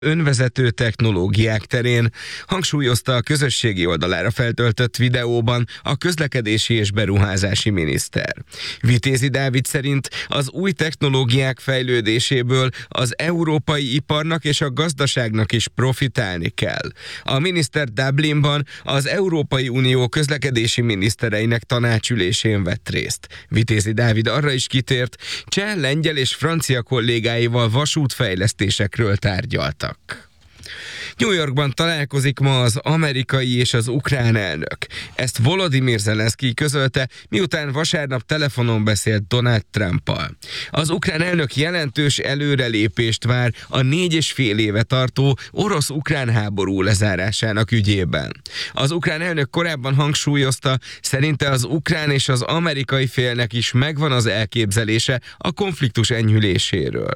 önvezető technológiák terén, hangsúlyozta a közösségi oldalára feltöltött videóban a közlekedési és beruházási miniszter. Vitézi Dávid szerint az új technológiák fejlődéséből az európai iparnak és a gazdaságnak is profitálni kell. A miniszter Dublinban az Európai Unió közlekedési minisztereinek tanácsülésén vett részt. Vitézi Dávid arra is kitért, cseh, lengyel és francia kollégáival vasútfejlesztésekről tárgyaltak. New Yorkban találkozik ma az amerikai és az ukrán elnök. Ezt Volodymyr Zelenszkij közölte, miután vasárnap telefonon beszélt Donald Trumppal. Az ukrán elnök jelentős előrelépést vár a 4,5 éve tartó orosz-ukrán háború lezárásának ügyében. Az ukrán elnök korábban hangsúlyozta, szerinte az ukrán és az amerikai félnek is megvan az elképzelése a konfliktus enyhüléséről.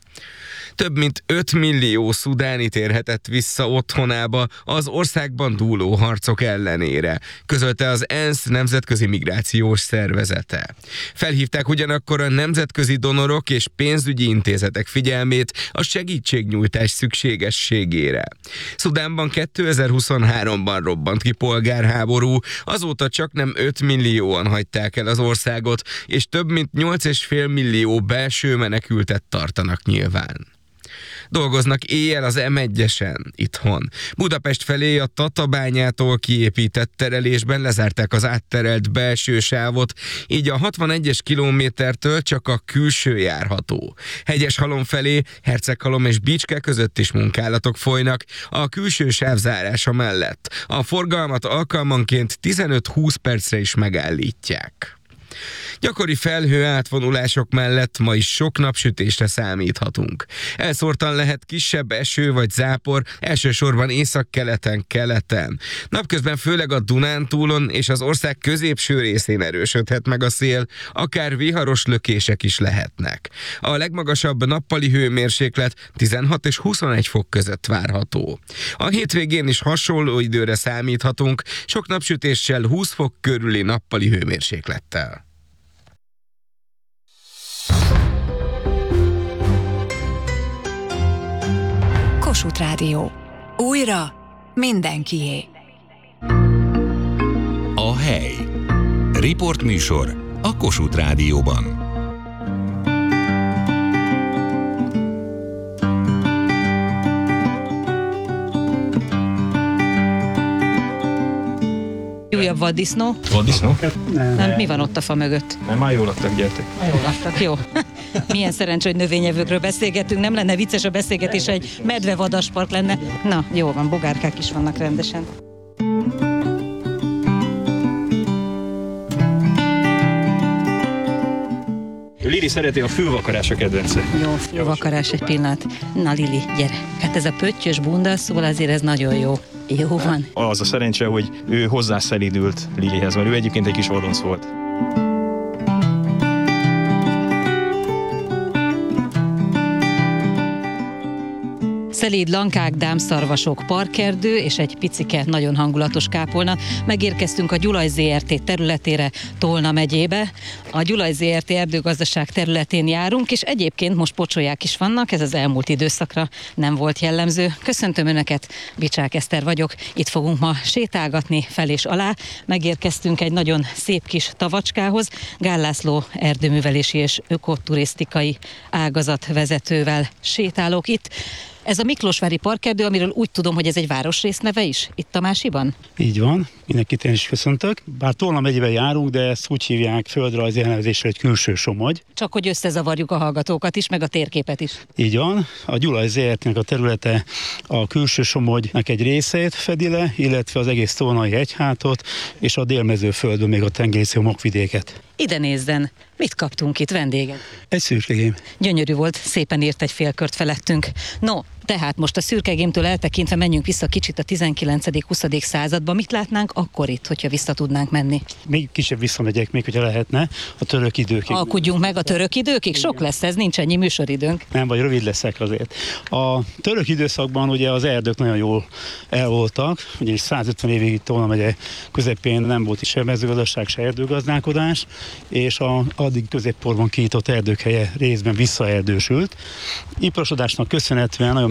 Több mint 5 millió szudáni térhetett vissza otthonába az országban dúló harcok ellenére, közölte az ENSZ nemzetközi migrációs szervezete. Felhívták ugyanakkor a nemzetközi donorok és pénzügyi intézetek figyelmét a segítségnyújtás szükségességére. Szudánban 2023-ban robbant ki polgárháború, azóta csaknem 5 millióan hagyták el az országot, és több mint 8,5 millió belső menekültet tartanak nyilván. Dolgoznak éjjel az M1-esen itthon. Budapest felé a Tatabányától kiépített terelésben lezárták az átterelt belső sávot, így a 61-es kilométertől csak a külső járható. Hegyeshalom felé, Herceghalom és Bicske között is munkálatok folynak a külső sáv zárása mellett. A forgalmat alkalmanként 15-20 percre is megállítják. Gyakori felhő átvonulások mellett ma is sok napsütésre számíthatunk. Elszórtan lehet kisebb eső vagy zápor, elsősorban északkeleten. Napközben főleg a Dunántúlon és az ország középső részén erősödhet meg a szél, akár viharos lökések is lehetnek. A legmagasabb nappali hőmérséklet 16 és 21 fok között várható. A hétvégén is hasonló időre számíthatunk, sok napsütéssel 20 fok körüli nappali hőmérséklettel. Kossuth Rádió. Újra mindenkié. A hely. Riportműsor a Kossuth Rádióban. Újabb vaddisznó? Vaddisznó? Nem, mi van ott a fa mögött? Nem, már jól laktak, gyertek. Jól laktak, jó. Milyen szerencsé, hogy növényevőkről beszélgetünk, nem lenne vicces a beszélgetés, egy medve-vadaspark lenne. Na, jó van, bogárkák is vannak rendesen. Lili szereti a fülvakarás a kedvence. Jó, fülvakarás egy pillanat. Na Lili, gyere. Hát ez a pöttyös bunda, szóval azért ez nagyon jó. Jó van. Az a szerencse, hogy ő hozzászelídült Lilihez, mert ő egyébként egy kis vadonc volt. Szelíd lankák, dámszarvasok, parkerdő és egy picike, nagyon hangulatos kápolna. Megérkeztünk a Gyulaj ZRT területére, Tolna megyébe. A Gyulaj ZRT erdőgazdaság területén járunk, és egyébként most pocsolyák is vannak, ez az elmúlt időszakra nem volt jellemző. Köszöntöm Önöket, Bicsák Eszter vagyok, itt fogunk ma sétálgatni fel és alá. Megérkeztünk egy nagyon szép kis tavacskához, Gál László erdőművelési és ökoturisztikai ágazatvezetővel sétálok itt. Ez a Miklósvári parkerdő, amiről úgy tudom, hogy ez egy városrész neve is, itt Tamásiban? Így van, mindenkit én is köszöntök. Bár Tolna megyében járunk, de ezt úgy hívják földrajzi elnevezésre, egy külső Somogy. Csak hogy összezavarjuk a hallgatókat is, meg a térképet is. Így van, a Gyulaj ZRT-nek a területe a külső Somogynak egy részét fedi le, illetve az egész Tolnai hegyhátot, és a Délmezőföldön még a tengerészeti homokvidéket. Ide nézzen, mit kaptunk itt vendéget? Egy szürkegém. Gyönyörű volt, szépen írt egy félkört felettünk. No, tehát most a szürkegémtől eltekintve menjünk vissza kicsit a 19.-20. századba. Mit látnánk akkor itt, hogyha vissza tudnánk menni? Még kisebb visszamegyek, még hogyha lehetne, a török időkig. Alkudjunk meg a török időkig? Sok lesz ez, nincs ennyi műsoridőnk. Nem, vagy rövid leszek azért. A török időszakban ugye az erdők nagyon jól el voltak, ugye 150 évig Tolna megye közepén nem volt is se mezőgazdaság, se erdőgazdálkodás, és addig középporban kiított erdők helye részben visszaerdősült. Iparosodásnak köszönhetően nagyon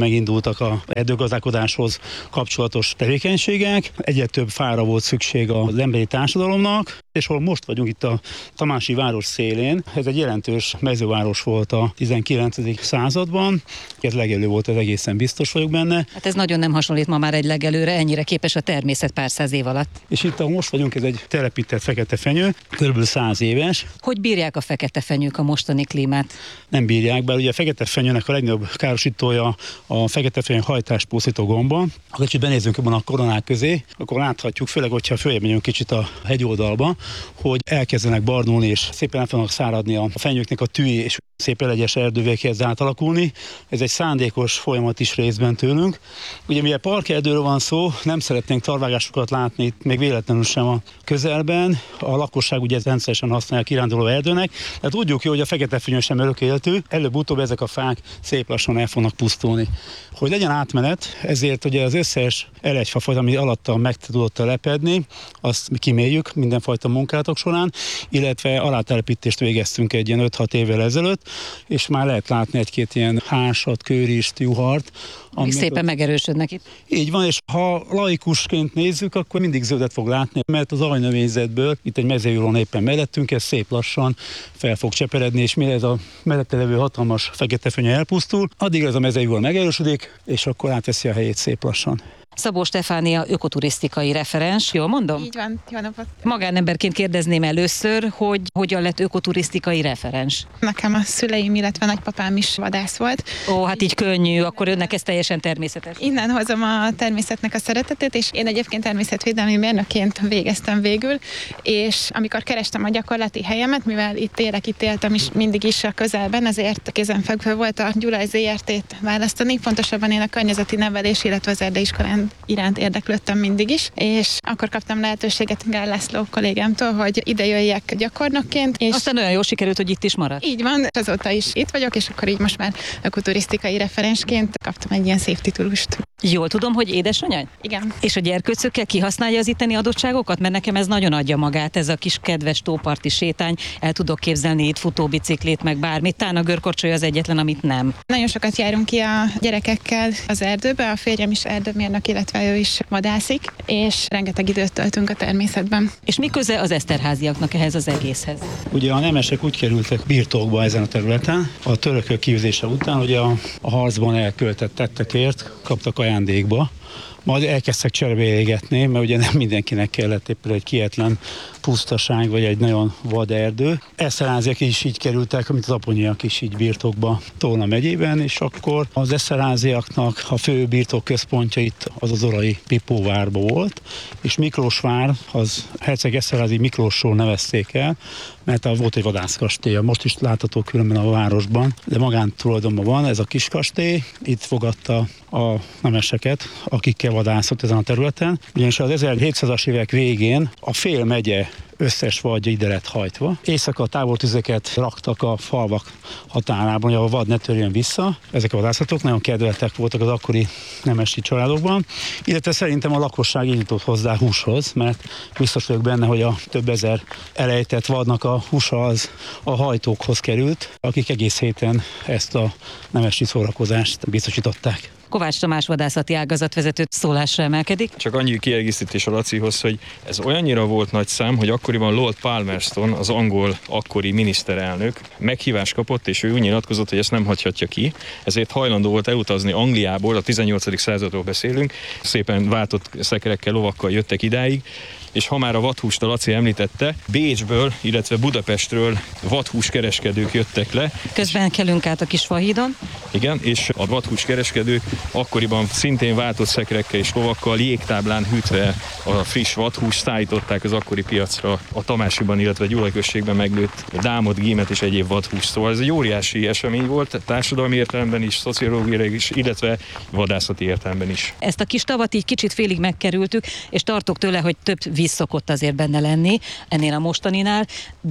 megindultak a erdőgazdálkodáshoz kapcsolatos tevékenységek, egyre több fára volt szükség az emberi társadalomnak, és hol most vagyunk itt a Tamási város szélén. Ez egy jelentős mezőváros volt a 19. században, ez legelő volt, ez egészen biztos vagyok benne. Hát ez nagyon nem hasonlít ma már egy legelőre, ennyire képes a természet pár száz év alatt. És itt, ahol most vagyunk, ez egy telepített fekete fenyő, kb. 100 éves. Hogy bírják a fekete fenyők a mostani klímát? Nem bírják, bár ugye a fekete fenyőnek a legnagyobb károsítója a fekete fenyő hajtáspusztító gomba. Ha kicsit benézünk ebben a koronák közé, akkor láthatjuk, főleg, hogyha följebb megyünk kicsit a hegyoldalba, hogy elkezdenek barnulni, és szépen el fognak száradni a fenyőknek a tüi, és szép elegyes erdővé kezd átalakulni. Ez egy szándékos folyamat is részben tőlünk. Ugye mivel parkerdőről van szó, nem szeretnénk tarvágásokat látni, még véletlenül sem a közelben. A lakosság ugye rendszeresen használja kiránduló erdőnek, de tudjuk jó, hogy a fekete fenyő sem örökéltő, előbb-utóbb ezek a fák szép lassan el fognak pusztulni. Hogy legyen átmenet, ezért ugye az összes elegyfafajt, ami alatta meg tudott telepedni, azt kiméljük mindenfajta munkálatok során, illetve alátelepítést végeztünk egy ilyen 5-6 évvel ezelőtt, és már lehet látni egy-két ilyen hásat, kőrist, juhart. Még szépen megerősödnek itt. Így van, és ha laikusként nézzük, akkor mindig zöldet fog látni, mert az aljnövényzetből, itt egy mezőjúron éppen mellettünk, ez szép lassan fel fog cseperedni, és mire ez a mellette levő hatalmas fekete fenyő elpusztul, addig ez a mezőjúron megerősödik, és akkor átveszi a helyét szép lassan. Szabó Stefánia ökoturisztikai referens, jól mondom? Így van, jó napot. Magánemberként kérdezném először, hogy hogyan lett ökoturisztikai referens? Nekem a szüleim, illetve nagypapám is vadász volt. Ó, hát így könnyű, akkor önnek ez teljesen természetes. Innen hozom a természetnek a szeretetét, és én egyébként természetvédelmi mérnökként végeztem végül, és amikor kerestem a gyakorlati helyemet, mivel itt élek, itt éltem is mindig is a közelben, ezért kézenfekvő volt a Gyulai ZRT-t választani, pontosabban én a környezeti nevelés, illetve az erdélyiskolán iránt érdeklődtem mindig is, és akkor kaptam lehetőséget Gál László kollégámtól, hogy ide jöjjek gyakornokként. És aztán olyan jól sikerült, hogy itt is maradt. Így van, azóta is itt vagyok, és akkor így most már ökoturisztikai referensként kaptam egy ilyen szép titulust. Jól tudom, hogy édesanyja? Igen. És a gyerkőcökkel kihasználja az itteni adottságokat? Mert nekem ez nagyon adja magát, ez a kis kedves tóparti sétány. El tudok képzelni itt futóbiciklit, meg bármit. Tán a görkorcsolya az egyetlen, amit nem. Nagyon sokat járunk ki a gyerekekkel az erdőbe, a férjem is erdőmérnök, illetve ő is vadászik, és rengeteg időt töltünk a természetben. És mi köze az eszterháziaknak ehhez az egészhez? Ugye a nemesek úgy kerültek birtokba ezen a területen, a törökök kivizése után, ugye a harcban elköltett tettekért kaptak ajándékba, majd elkezdtek cserebélyégetni, mert ugye nem mindenkinek kellett éppen egy kietlen pusztaság, vagy egy nagyon vad erdő. Eszerháziak is így kerültek, mint az aponyiak is így birtokba Tolna megyében, és akkor az eszerháziaknak a fő birtok központja itt az Orai Pipóvárba volt, és Miklósvár, az herceg Eszerházi Miklósról nevezték el, mert volt egy vadászkastély, most is látható különben a városban, de magántulajdonban van ez a kis kastély, itt fogadta a nemeseket, akikkel vadászott ezen a területen, ugyanis az 1700-as évek végén a fél megye összes vadja ide lett hajtva. Éjszaka távoltüzeket raktak a falvak határában, hogy a vad ne törjön vissza. Ezek a vadászatok nagyon kedveltek voltak az akkori nemesi családokban, illetve szerintem a lakosság így jutott hozzá húshoz, mert biztos vagyok benne, hogy a több ezer elejtett vadnak a húsa az a hajtókhoz került, akik egész héten ezt a nemesi szórakozást biztosították. Kovács Tamás vadászati ágazatvezető szólásra emelkedik. Csak annyi kiegészítés a Lacihoz, hogy ez olyannyira volt nagy szám, hogy akkoriban Lord Palmerston, az angol akkori miniszterelnök meghívást kapott, és ő úgy nyilatkozott, hogy ezt nem hagyhatja ki, ezért hajlandó volt elutazni Angliából, a 18. századról beszélünk, szépen váltott szekerekkel, lovakkal jöttek idáig, és ha már a vadhúst a Laci említette, Bécsből, illetve Budapestről vadhús kereskedők jöttek le. Közben kelünk át a Kisfahídon. Igen, és a vadhús kereskedők akkoriban szintén váltott szekerekkel és lovakkal jégtáblán hűtve a friss vadhúst szállították az akkori piacra a Tamásiban, illetve Gyulai községben meglőtt dámot, gímet és egyéb vadhúst. Szóval ez egy óriási esemény volt, társadalmi értelemben is, szociológiai is, illetve vadászati értelemben is. Ezt a kis tavat így kicsit félig megkerültük, és tartok tőle, hogy több víz szokott azért benne lenni ennél a mostaninál, de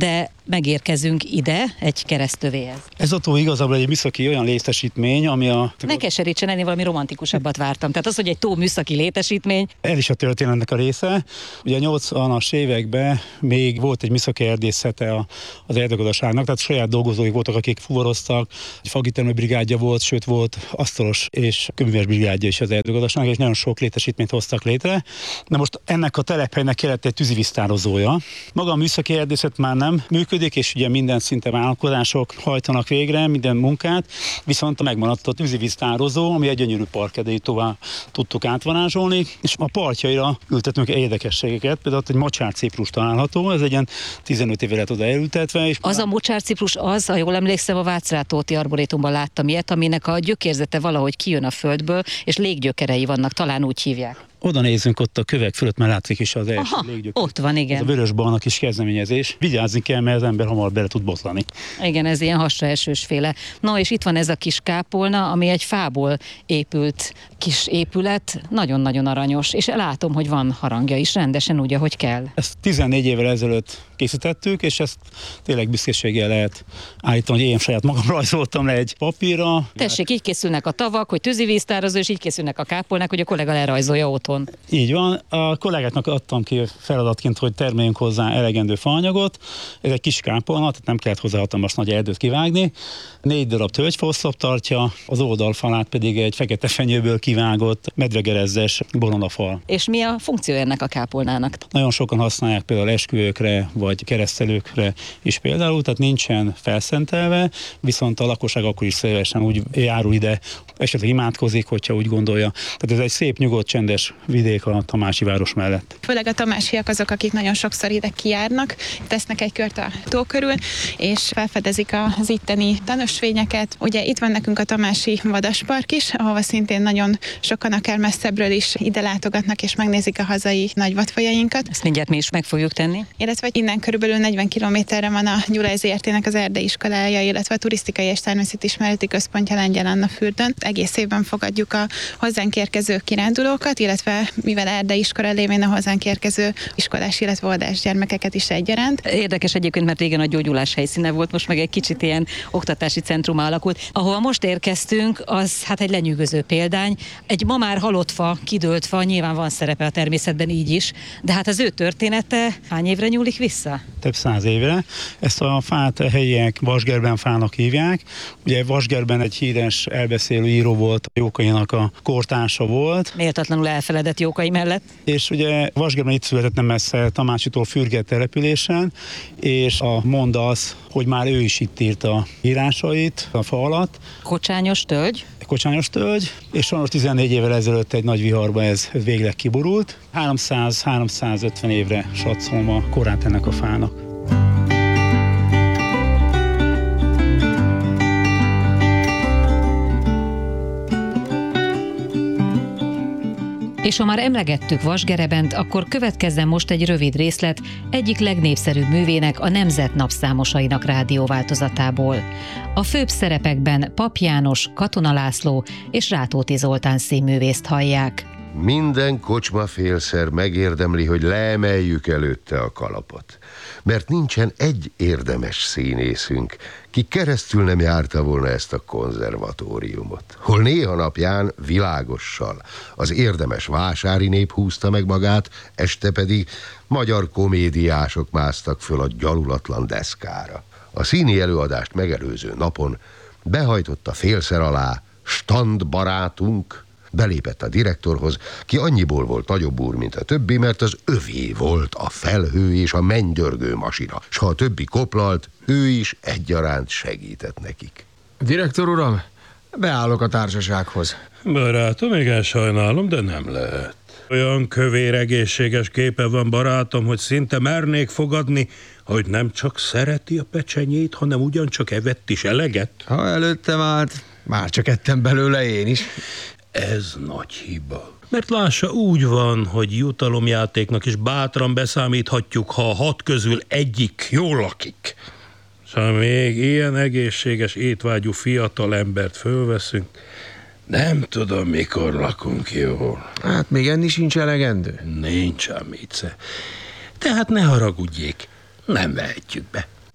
megérkezünk ide egy keresztövéhez. Ez a tó igazából egy műszaki olyan létesítmény, ami Ne keserítsen, ennél valami romantikusabbat vártam. Tehát az, hogy egy tó műszaki létesítmény. Ez is a történetnek a része. Ugye a 80-as években még volt egy műszaki erdészete az erdőgazdaságnak, tehát saját dolgozói voltak, akik fuvaroztak, egy fagitermő brigádja volt, sőt volt asztalos és köműves brigádja is az erdőgazdaságnak, és nagyon sok létesítményt hoztak létre. Na most ennek a telephelynek kellett egy tűzivíztározója. Maga a műszaki erdészet már nem működik, és ugye minden szinte vállalkozások hajtanak végre minden munkát, viszont megmaradt a tűzivíztározó, ami egy gyönyörű parkedélyt tovább tudtuk átvarázsolni, és a partjaira ültetünk érdekességeket, például egy mocsárciprus található, ez egy ilyen 15 éve lett oda elültetve. És Az a mocsárciprus az, ha jól emlékszem, a Vácrátóti arborétumban láttam ilyet, aminek a gyökérzete valahogy kijön a földből, és léggyökerei vannak, talán úgy hívják. Oda nézzünk, ott a kövek fölött, már látszik is az első léggyökér. Ott van, igen. Ez a vörösbarna kis kezdeményezés. Vigyázni kell, mert az ember hamar bele tud botlani. Igen, ez ilyen hasraesős féle. No, és itt van ez a kis kápolna, ami egy fából épült kis épület, nagyon-nagyon aranyos, és látom, hogy van harangja is rendesen úgy, ahogy kell. Ezt 14 évvel ezelőtt készítettük, és ezt tényleg büszkeséggel lehet állítani, hogy én saját magam rajzoltam le egy papírra. Tessék, így készülnek a tavak, hogy tűzivíztározó, és így készülnek a kápolnák, hogy a kollega lerajzolja otthon. Így van. A kollégáknak adtam ki feladatként, hogy termeljünk hozzá elegendő faanyagot. Ez egy kis kápolna, tehát nem kellett hozzá hatalmas nagy erdőt kivágni. 4 darab tölgyfaoszlop tartja, az oldalfalát pedig egy fekete fenyőből kivágott medvegerezzes boronafal. És mi a funkció ennek a kápolnának? Nagyon sokan használják például esküvőkre vagy keresztelőkre is például, tehát nincsen felszentelve, viszont a lakosság akkor is szívesen úgy járul ide, esetleg imádkozik, hogyha úgy gondolja. Tehát ez egy szép, nyugodt, csendes vidék a Tamási város mellett. Főleg a tamásiak azok, akik nagyon sokszor ide kijárnak, tesznek egy kört a tó körül, és felfedezik az itteni tanösvényeket. Ugye itt van nekünk a Tamási Vadaspark is, ahova szintén nagyon sokan akár messzebbről is ide látogatnak, és megnézik a hazai nagy vadfajainkat. Ezt mindjárt mi is meg fogjuk tenni. Illetve innen körülbelül 40 kilométerre van a Gyulai ZRT-nek az erdei iskolája, illetve a turisztikai és természetismereti központja Lengyel-Annafürdőn. Egész évben fogadjuk a hozzánk érkező kirándulókat, illetve mivel erdei iskola lévén a hozzánk érkező iskolás, illetve óvodás gyermekeket is egyaránt. Érdekes egyébként, mert régen a gyógyulás helyszíne volt, most meg egy kicsit ilyen oktatási centrumá alakult. Ahova most érkeztünk, az hát egy lenyűgöző példány. Egy ma már halott fa, kidőlt fa, nyilván van szerepe a természetben így is, de hát az ő története hány évre nyúlik vissza? Több 100 évre. Ezt a fát a helyiek Vasgerben fának hívják. Ugye Vasgerben egy híres elbeszélő író volt, Jókainak a kortársa volt. Méltatlanul elfeledett Jókai mellett. És ugye Vasgerben itt született nem messze Tamácsitól Fürget településen, és a monda az, hogy már ő is itt írta írásait a fa alatt. Kocsányos tölgy. Kocsányos tölgy, és sajnos 14 évvel ezelőtt egy nagy viharba ez végleg kiborult. 300-350 évre satszolom a korát ennek a fának. És ha már emlegettük Vasgerebent, akkor következzen most egy rövid részlet egyik legnépszerűbb művének, a Nemzet napszámosainak rádióváltozatából. A főbb szerepekben Pap János, Katona László és Rátóti Zoltán színművészt hallják. Minden kocsmafélszer megérdemli, hogy leemeljük előtte a kalapot. Mert nincsen egy érdemes színészünk, ki keresztül nem járta volna ezt a konzervatóriumot. Hol néha napján világossal az érdemes vásári nép húzta meg magát, este pedig magyar komédiások másztak föl a gyalulatlan deszkára. A színi előadást megelőző napon behajtott a félszer alá stand barátunk, belépett a direktorhoz, ki annyiból volt nagyobb úr, mint a többi, mert az övé volt a felhő és a mennydörgő masina, s ha a többi koplalt, ő is egyaránt segített nekik. Direktor uram, beállok a társasághoz. Barátom, igen, sajnálom, de nem lehet. Olyan kövér, egészséges képe van barátom, hogy szinte mernék fogadni, hogy nem csak szereti a pecsenyét, hanem ugyancsak evett is eleget. Ha előttem állt, már csak ettem belőle én is. Ez nagy hiba. Mert lássa, úgy van, hogy jutalomjátéknak is bátran beszámíthatjuk, ha a 6 közül egyik jól lakik. S ha még ilyen egészséges, étvágyú fiatal embert fölveszünk, nem tudom, mikor lakunk jól. Hát még enni sincs elegendő? Nincs amice. Tehát ne haragudjék, nem vehetjük be.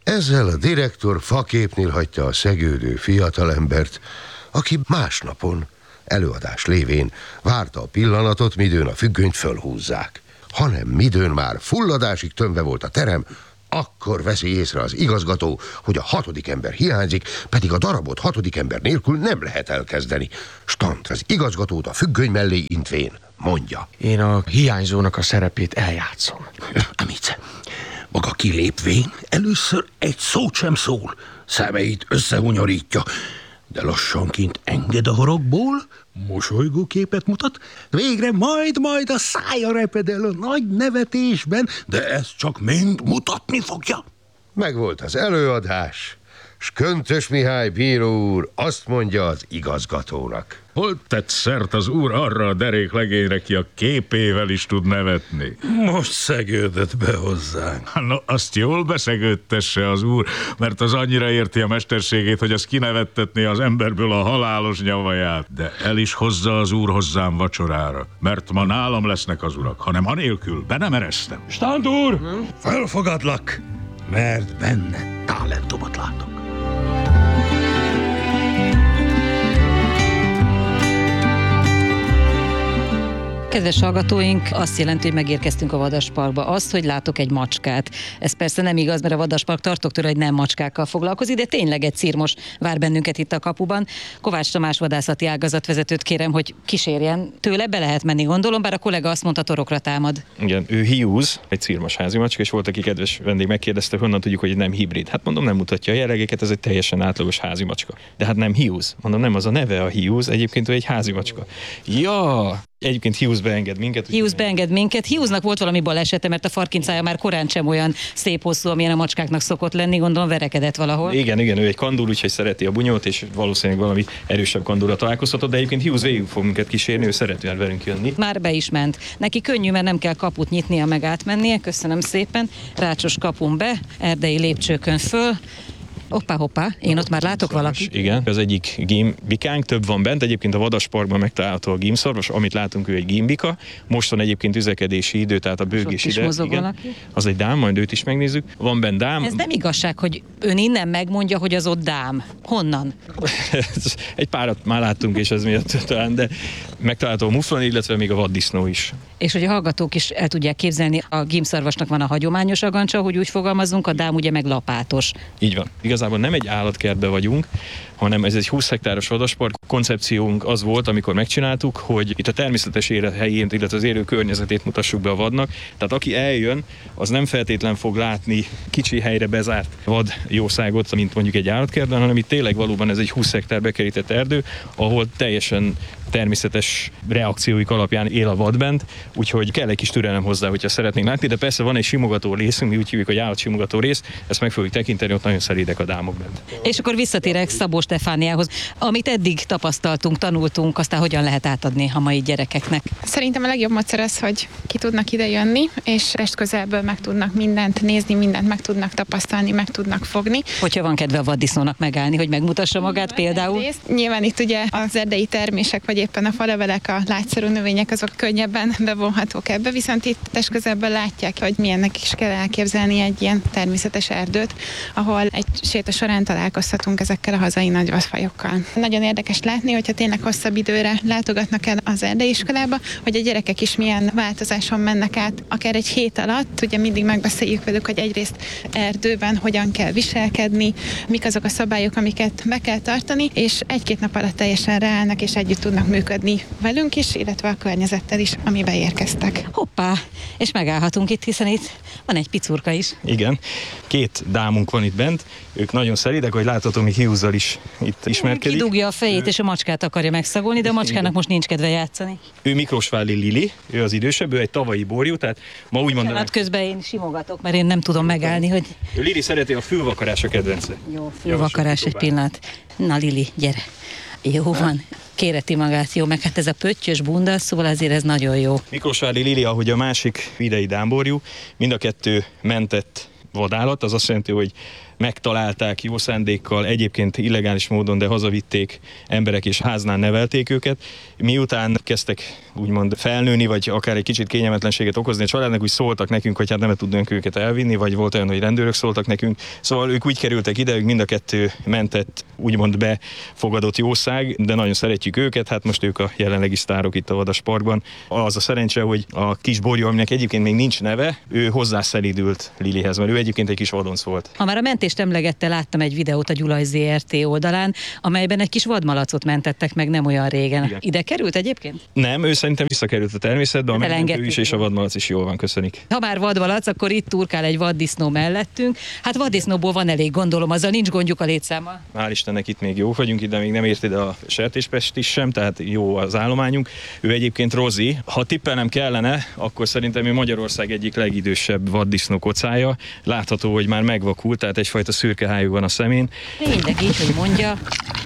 Ezzel a direktor faképnél hagyta a szegődő fiatalembert, aki másnapon, előadás lévén várta a pillanatot, midőn a függönyt fölhúzzák. Hanem midőn már fulladásig tömve volt a terem, akkor veszi észre az igazgató, hogy a 6. ember hiányzik, pedig a darabot 6. ember nélkül nem lehet elkezdeni. Stant az igazgatót a függöny mellé intvén mondja: Én a hiányzónak a szerepét eljátszom. Amice, maga kilépvén először egy szót sem szól, szemeit összehunyorítja, de lassanként enged a haragból, mosolygó képet mutat, végre majd a szája reped el a nagy nevetésben, de ez csak mind mutatni fogja. Megvolt az előadás, s Köntös Mihály bíró úr azt mondja az igazgatónak: Hol tett szert az úr arra a derék legényre, ki a képével is tud nevetni? Most szegődött be hozzánk. No, azt jól beszegődtesse az úr, mert az annyira érti a mesterségét, hogy az kinevettetné az emberből a halálos nyavaját. De el is hozza az úr hozzám vacsorára, mert ma nálam lesznek az urak, hanem anélkül be nem eresztem. Stand úr, felfogadlak, mert benne talentumot látok. Kedves hallgatóink, azt jelenti, hogy megérkeztünk a Vadasparkba. Azt, hogy látok egy macskát. Ez persze nem igaz, mert a Vadaspark tartok tőle, hogy nem macskákkal foglalkozik, de tényleg egy cirmos vár bennünket itt a kapuban. Kovács Tamás vadászati ágazatvezetőt kérem, hogy kísérjen. Tőle be lehet menni, gondolom, bár a kollega azt mondta, torokra támad. Igen, ő hiúz, egy cirmos házi macska, és volt, aki kedves vendég megkérdezte, honnan tudjuk, hogy nem hibrid. Hát mondom, nem mutatja a jellegeket, ez egy teljesen átlagos házi macska. De hát nem hiúz. Mondom, nem az a neve a hiúz, egyébként ő egy házi macska. Ja, egyébként Hughes beenged minket. Hughes beenged minket. Hughesnak volt valami balesete, mert a farkincája már korán sem olyan szép hosszú, amilyen a macskáknak szokott lenni, gondolom verekedett valahol. Igen, ő egy kandúr, úgyhogy szereti a bunyót, és valószínűleg valami erősebb kandúra találkozhatott, de egyébként Hughes végig fog minket kísérni, ő szeretne velünk jönni. Már be is ment. Neki könnyű, mert nem kell kaput nyitnia, meg átmennie. Köszönöm szépen. Rácsos kapun be, erdei lépcsőkön föl. Hoppá, én ott már látok valakit. Igen, az egyik gimbikánk, több van bent, egyébként a Vadasparkban megtalálható a gímszarvas, amit látunk, ő egy gimbika. Most van egyébként üzekedési idő, tehát a bőgés ide. Igen, az egy dám, majd őt is megnézzük. Van bent dám. Ez nem igazság, hogy ön innen megmondja, hogy az ott dám. Honnan? Egy párat már láttunk, és ez miatt talán, de megtalálható a muflon, illetve még a vaddisznó is. És hogy a hallgatók is el tudják képzelni, a gímszarvasnak van a hagyományos agancsa, hogy úgy fogalmazunk, a dám ugye meg lapátos. Így van. Igazából nem egy állatkertben vagyunk, hanem ez egy 20 hektáros vadaspark. Koncepciónk az volt, amikor megcsináltuk, hogy itt a természetes élethelyét, illetve az élő környezetét mutassuk be a vadnak. Tehát aki eljön, az nem feltétlen fog látni kicsi helyre bezárt vad jószágot, mint mondjuk egy állatkertben, hanem itt tényleg valóban ez egy 20 hektár bekerített erdő, ahol teljesen természetes reakcióik alapján él a vad bent, úgyhogy kell egy kis türelem hozzá, hogyha szeretnénk látni, de persze van egy simogató részünk, mi úgy hívjuk, hogy állatsimogató rész, ezt meg fogjuk tekinteni, ott nagyon szelídek a dámok bent. És akkor visszatérek Szabó Stefániához. Amit eddig tapasztaltunk, tanultunk, aztán hogyan lehet átadni a mai gyerekeknek? Szerintem a legjobb módszer az, hogy ki tudnak ide jönni, és testközelből meg tudnak mindent nézni, mindent meg tudnak tapasztalni, meg tudnak fogni. Hogyha van kedve a vaddisznónak megállni, hogy megmutassa magát például? Nyilván itt ugye az erdei termések, vagy éppen a falevelek, a lágyszerű növények, azok könnyebben bevonhatók ebbe, viszont itt testközelből látják, hogy milyennek is kell elképzelni egy ilyen természetes erdőt, ahol egy séta során találkozhatunk ezekkel a hazai nagyvadfajokkal. Nagyon érdekes látni, hogyha tényleg hosszabb időre látogatnak el az erdeiiskolába, hogy a gyerekek is milyen változáson mennek át, akár egy hét alatt, ugye mindig megbeszéljük velük, hogy egyrészt erdőben hogyan kell viselkedni, mik azok a szabályok, amiket be kell tartani, és egy-két nap alatt teljesen ráállnak, és együtt tudnak működni velünk is, illetve a környezettel is, amiben érkeztek. Hoppá, és megállhatunk itt, hiszen itt van egy picurka is. Igen, 2 dámunk van itt bent, ők nagyon szelídek, hogy látható, még Hughes-zal is itt ismerkedik. Kidugja a fejét, és a macskát akarja megszagolni, de a macskának most nincs kedve játszani. Ő Miklósvári Lili, ő az idősebb, ő egy tavalyi borjú, tehát ma úgy mondanám. Közben én simogatok, mert én nem tudom megállni, hogy... Lili szereti a fülvakarás a kedvence. Jó, fülvakarás egy pillanat. Na Lili, gyere. Jó van. Kéreti magát, jó, meg hát ez a pöttyös bunda, szóval azért ez nagyon jó. Miklósvári Lili, ahogy a másik idei dámborjú, mind a 2 mentett vadállat, az azt jelenti, hogy megtalálták jó szándékkal, egyébként illegális módon, de hazavitték emberek és háznál nevelték őket. Miután kezdtek úgymond felnőni, vagy akár egy kicsit kényelmetlenséget okozni a családnak, úgy szóltak nekünk, hogy hát nem tudnánk őket elvinni, vagy volt olyan, hogy rendőrök szóltak nekünk. Szóval ők úgy kerültek ide, ők mind a kettő mentett, úgymond befogadott jószág, de nagyon szeretjük őket, hát most ők a jelenlegi sztárok itt a vadasparkban. Az a szerencse, hogy a kis Borjú, aminek egyébként még nincs neve, ő hozzászelídült Lilihez, mert ő egyébként egy kis vadonc volt. Ha már a mentést emlegette, láttam egy videót a Gyulaj ZRT oldalán, amelyben egy kis vadmalacot mentettek meg nem olyan régen. Igen. Ide került egyébként? Nem, ő szerintem visszakerült a természetbe, a mentő is és a vadmalac is jól van, köszönik. Ha már vadmalac, akkor itt turkál egy vaddisznó mellettünk. Hát vaddisznóból van elég, gondolom, azzal nincs gondjuk a létszámmal. Hál' Istennek itt még jó vagyunk, ide még nem ért ide a sertéspest is sem, tehát jó az állományunk. Ő egyébként Rozi. Ha tippelnem kellene, akkor szerintem ő Magyarország egyik legidősebb vaddisznó kocája. Látható, hogy már megvakult, tehát egyfajta szürke hájú van a szemén. Tényleg így, hogy mondja.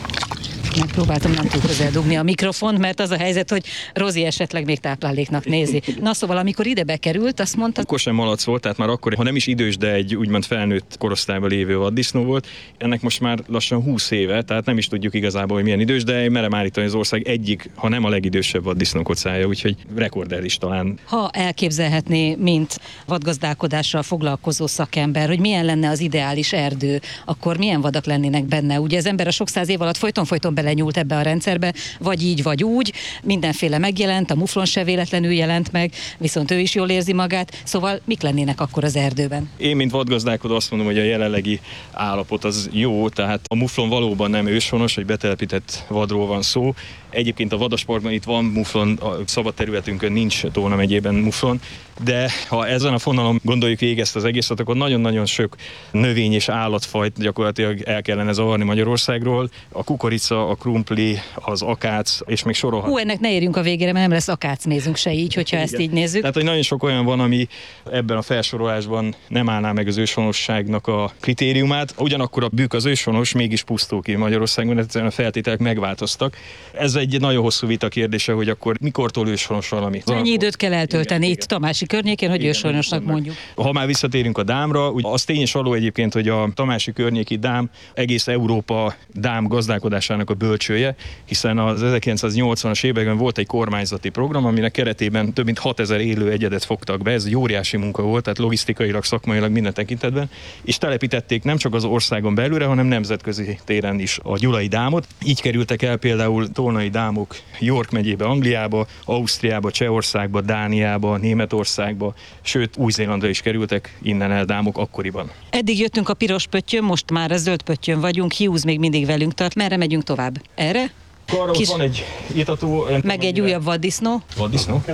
Megpróbáltam nem túl közel dugni a mikrofont, mert az a helyzet, hogy Rozi esetleg még tápláléknak nézi. Na szóval, amikor ide bekerült, azt mondta... Akkor sem malac volt, tehát már akkor, ha nem is idős, de egy úgymond felnőtt korosztályban lévő vaddisznó volt. Ennek most már lassan 20 éve, tehát nem is tudjuk igazából, hogy milyen idős, de merem állítani, az ország egyik, ha nem a legidősebb vaddisznókocája, úgyhogy rekorder is talán. Ha elképzelhetné, mint vadgazdálkodással foglalkozó szakember, hogy milyen lenne az ideális erdő, akkor milyen vadak lennének benne? Ugye az ember a sok száz év alatt folyton belenyúlt ebbe a rendszerbe, vagy így, vagy úgy, mindenféle megjelent, a muflon se véletlenül jelent meg, viszont ő is jól érzi magát, szóval mik lennének akkor az erdőben? Én, mint vadgazdálkodó azt mondom, hogy a jelenlegi állapot az jó, tehát a muflon valóban nem őshonos, hogy betelepített vadról van szó. Egyébként a vadasparkban itt van muflon, a szabad területünkön nincs Tolna megyében muflon, de ha ezen a fonalon gondoljuk végig ezt az egészet, akkor nagyon-nagyon sok növény és állatfajt gyakorlatilag el kellene zavarni Magyarországról. A kukorica, a krumpli, az akác, és még sorolhat. Ennek ne érjünk a végére, mert nem lesz akácmézünk se így, hogyha ezt így nézzük. Tehát, hogy nagyon sok olyan van, ami ebben a felsorolásban nem állná meg az őshonosságnak a kritériumát. Ugyanakkor a bükk az őshonos, mégis pusztul ki Magyarországon, egyszerűen a feltételek megváltoztak. Ez egy nagyon hosszú vita kérdése, hogy akkor mikortól őshonos valami. Mennyi időt kell eltölteni itt Tamási környékén, hogy őshonosnak mondjuk? Ha már visszatérünk a dámra, az tény és való egyébként, hogy a Tamási környéki dám egész Európa dám gazdálkodásának a bölcsője, hiszen az 1980-as években volt egy kormányzati program, aminek keretében több mint 6000 élő egyedet fogtak be, ez egy óriási munka volt, tehát logisztikailag, szakmailag minden tekintetben, és telepítették nem csak az országon belülre, hanem nemzetközi téren is a gyulai dámot. Így kerültek el például tolnai dámok York megyébe, Angliába, Ausztriába, Csehországba, Dániába, Németországba, sőt Új-Zélandra is kerültek innen el dámok akkoriban. Eddig jöttünk a piros pöttyön, most már a zöld pöttyön vagyunk, Hughes még mindig velünk tart. Merre megyünk tovább? Erre? Arra van egy itató... Meg egy újabb vaddisznó. Vaddisznó?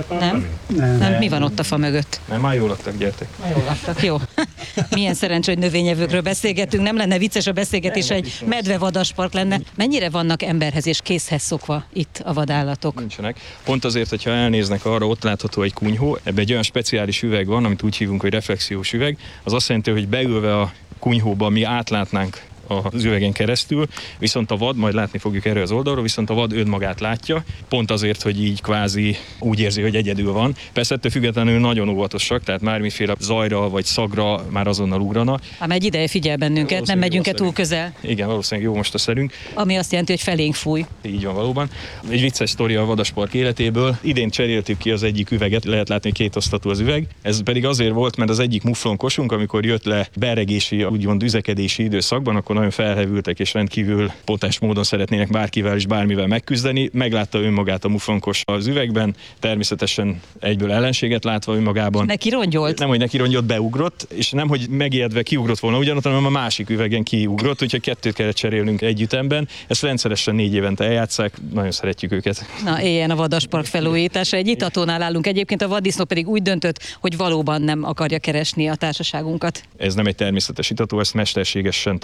Nem. Mi van ott a fa mögött? Nem, már jól laktak, gyertek. Jól laktak, jó. Milyen szerencsé, hogy növényevőkről beszélgetünk. Nem lenne vicces a beszélgetés, egy medvevadaspark lenne. Mennyire vannak emberhez és kézhez szokva itt a vadállatok? Nincsenek. Pont azért, hogyha elnéznek arra, ott látható egy kunyhó. Ebben egy olyan speciális üveg van, amit úgy hívunk, hogy reflexiós üveg. Az azt jelenti, hogy beülve a kunyhóba mi átlátnánk az üvegen keresztül, viszont a vad, majd látni fogjuk erről az oldalról, viszont a vad önmagát látja, pont azért, hogy így kvázi úgy érzi, hogy egyedül van. Persze ettől függetlenül nagyon óvatosak, tehát bármiféle zajra vagy szagra már azonnal ugrana. Ám egy ideje figyel bennünket, nem megyünk-e túl közel? Igen, valószínűleg jó most a szerünk. Ami azt jelenti, hogy felénk fúj. Így van valóban. Egy vicces sztori a vadaspark életéből. Idén cseréltük ki az egyik üveget, lehet látni, hogy 2 osztatú az üveg. Ez pedig azért volt, mert az egyik muflonkosunk, amikor jött le beregési, úgymond üzekedési időszakban, akkor nagyon felhevültek és rendkívül potens módon szeretnének bárkivel és bármivel megküzdeni. Meglátta önmagát a muflonkos az üvegben, természetesen egyből ellenséget látva önmagában. Neki rongyolt? Nem, hogy neki rongyolt, beugrott, és nem, hogy megijedve kiugrott volna ugyanott, hanem a másik üvegen kiugrott, úgyhogy 2 kellett cserélnünk egy ütemben. Ezt rendszeresen 4 évente eljátsszák, nagyon szeretjük őket. Na, éljen a vadaspark felújítása. Egy itatónál állunk egyébként, a vaddisznó pedig úgy döntött, hogy valóban nem akarja keresni a társaságunkat. Ez nem egy természetes itató, ezt mesterségesen tartjuk fel.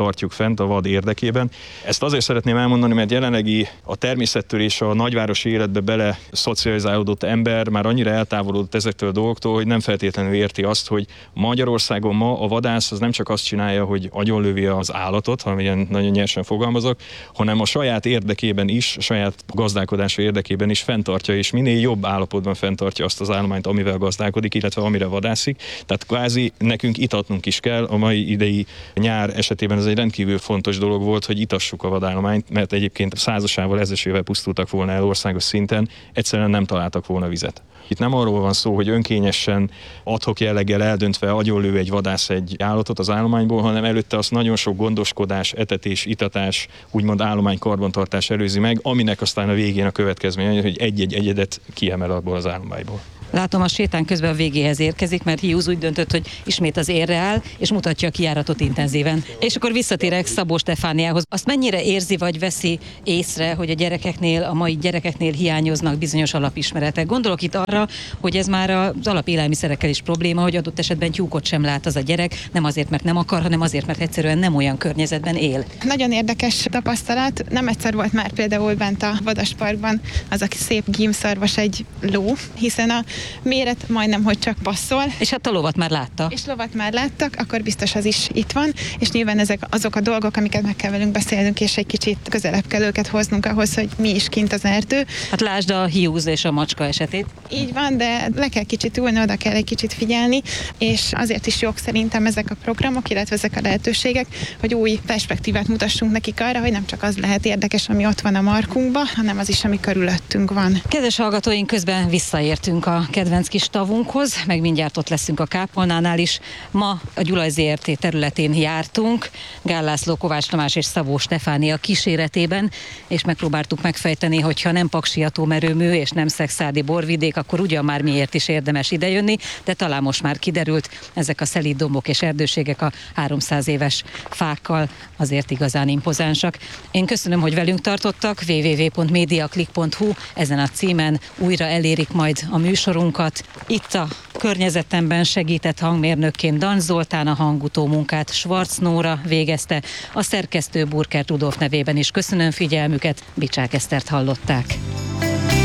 fent a vad érdekében. Ezt azért szeretném elmondani, mert jelenlegi a természettől és a nagyvárosi életbe bele szocializálódott ember már annyira eltávolodott ezektől a dolgoktól, hogy nem feltétlenül érti azt, hogy Magyarországon ma a vadász az nem csak azt csinálja, hogy agyonlövi az állatot, ha ilyen nagyon nyersen fogalmazok, hanem a saját érdekében is, a saját gazdálkodása érdekében is fenntartja, és minél jobb állapotban fenntartja azt az állományt, amivel gazdálkodik, illetve amire vadászik. Tehát kvázi nekünk itatnunk is kell. A mai idei nyár esetében ez egy rendkívül fontos dolog volt, hogy itassuk a vadállományt, mert egyébként százasával, ezesével pusztultak volna el országos szinten, egyszerűen nem találtak volna vizet. Itt nem arról van szó, hogy önkényesen ad-hoc jelleggel eldöntve agyonlő egy vadász egy állatot az állományból, hanem előtte azt nagyon sok gondoskodás, etetés, itatás, úgymond állomány karbantartás előzi meg, aminek aztán a végén a következménye, hogy egy-egy egyedet kiemel abból az állományból. Látom, a sétán közben a végéhez érkezik, mert Hughes úgy döntött, hogy ismét az érre áll, és mutatja a kijáratot intenzíven. És akkor visszatérek Szabó Stefániához. Azt mennyire érzi vagy veszi észre, hogy a mai gyerekeknél hiányoznak bizonyos alapismeretek? Gondolok itt arra, hogy ez már az alapélelmiszerekkel is probléma, hogy adott esetben tyúkot sem lát az a gyerek, nem azért, mert nem akar, hanem azért, mert egyszerűen nem olyan környezetben él. Nagyon érdekes tapasztalat. Nem egyszer volt már például bent a vadasparkban az a szép gímszarvas egy ló, hiszen a méret majdnem, hogy csak passzol. És hát a lovat már látta. És lovat már láttak, akkor biztos az is itt van, és nyilván ezek azok a dolgok, amiket meg kell velünk beszélnünk, és egy kicsit közelebb kell őket hoznunk ahhoz, hogy mi is kint az erdő. Hát lásd a Hughes és a macska esetét. Így van, de le kell kicsit ülni, oda kell egy kicsit figyelni, és azért is jók szerintem ezek a programok, illetve ezek a lehetőségek, hogy új perspektívát mutassunk nekik arra, hogy nem csak az lehet érdekes, ami ott van a markunkban, hanem az is, ami körülöttünk van. Kedves hallgatóink, közben visszaértünk a kedvenc kis tavunkhoz, meg mindjárt ott leszünk a kápolnánál is. Ma a Gyulaj ZRT területén jártunk, Gál László, Kovács Tamás és Szabó Stefánia kíséretében, és megpróbáltuk megfejteni, hogyha nem Paksi atomerőmű és nem Szekszárdi borvidék, akkor ugyan már miért is érdemes idejönni, de talán most már kiderült, ezek a szelíd dombok és erdőségek a 300 éves fákkal azért igazán impozánsak. Én köszönöm, hogy velünk tartottak, www.mediaclick.hu, ezen a címen újra elérik majd a műsorunkat. Itt a környezetemben segített hangmérnökként Dan Zoltán, a hangutó munkát Schwarz Nóra végezte, a szerkesztő Burkert Rudolf nevében is köszönöm figyelmüket, Bicsák Esztert hallották.